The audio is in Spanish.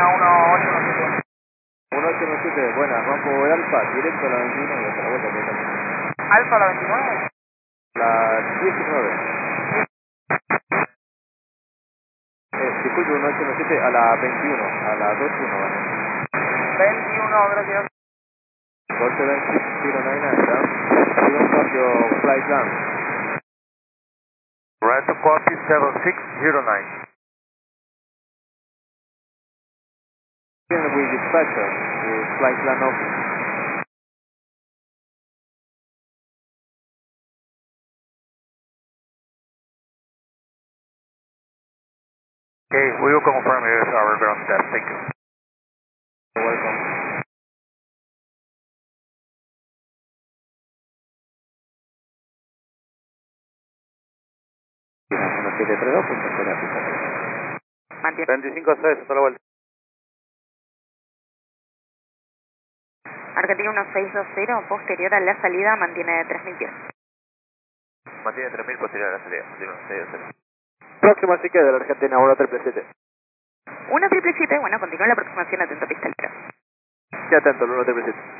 1817. 1817, buena, Rambo el Alfa, directo a la 21 y hasta la vuelta. Alfa a la 29. La 19. Disculpe, 1817 a la 21, a la 21, ¿vale? 21, gracias. Call 76099 down. You don't have your flight down. Right to copy 7609. With dispatcher, with flight plan off. Okay, we will confirm here is our ground test. Thank you. You're welcome. Una 732, punto cero, Mantiene. 25-6, hasta la vuelta. Argentina 1620, posterior a la salida, mantiene 3000 pies. Mantiene 3000 posterior a la salida. Mantiene 16-0. Próxima sí queda de la Argentina, ahora 777. 1777, bueno, continúa la aproximación, atento pista alta. Qué atento, el 177.